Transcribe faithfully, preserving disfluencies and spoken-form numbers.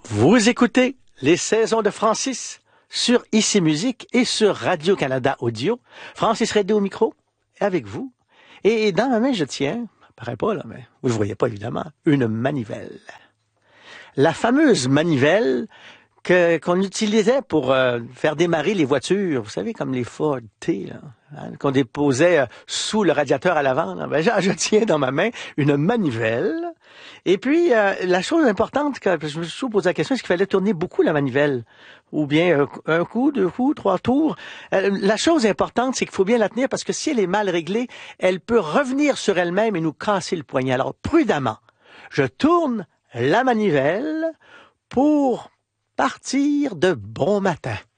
Vous écoutez les saisons de Francis sur Ici Musique et sur Radio-Canada Audio. Francis Redé au micro, avec vous. Et dans ma main, je tiens, ça paraît pas là, mais vous ne le voyez pas évidemment, une manivelle. La fameuse manivelle que qu'on utilisait pour euh, faire démarrer les voitures, vous savez, comme les Ford T, là, hein, qu'on déposait euh, sous le radiateur à l'avant. Là. Ben, je, je tiens dans ma main une manivelle. Et puis, euh, la chose importante, que je me suis toujours posé la question, c'est qu'il fallait tourner beaucoup la manivelle. Ou bien euh, un coup, deux coups, trois tours. Euh, la chose importante, c'est qu'il faut bien la tenir parce que si elle est mal réglée, elle peut revenir sur elle-même et nous casser le poignet. Alors, prudemment, je tourne la manivelle pour partir de bon matin.